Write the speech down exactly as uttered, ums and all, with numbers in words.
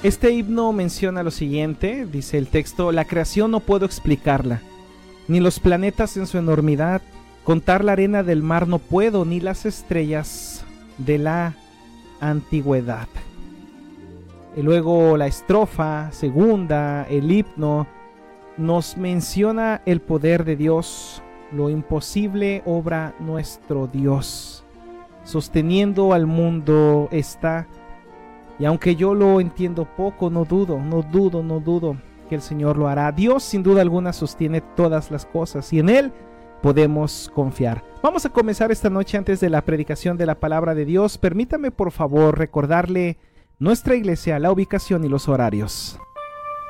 Este himno menciona lo siguiente, dice el texto: la creación no puedo explicarla, ni los planetas en su enormidad, contar la arena del mar no puedo, ni las estrellas de la antigüedad. Y luego la estrofa segunda, el himno, nos menciona el poder de Dios, lo imposible obra nuestro Dios, sosteniendo al mundo está. Y aunque yo lo entiendo poco, no dudo, no dudo, no dudo que el Señor lo hará. Dios sin duda alguna sostiene todas las cosas y en Él podemos confiar. Vamos a comenzar esta noche. Antes de la predicación de la palabra de Dios, permítame por favor recordarle nuestra iglesia, la ubicación y los horarios.